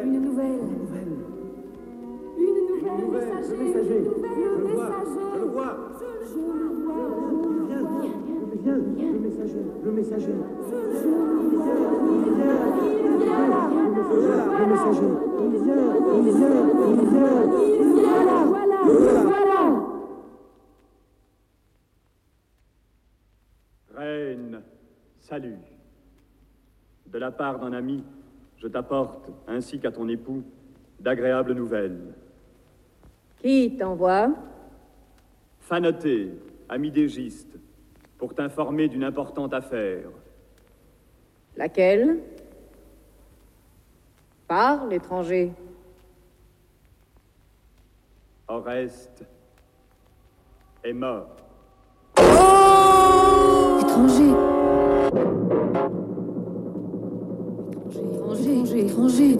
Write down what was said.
Une nouvelle. Le messager. Je le vois. Le messager. Voilà. Reine, salut. De la part d'un ami, je t'apporte, ainsi qu'à ton époux, d'agréables nouvelles. Qui t'envoie? Phanoté, ami d'Égiste, pour t'informer d'une importante affaire. Laquelle? Parle, étranger. Oreste est mort. Étranger,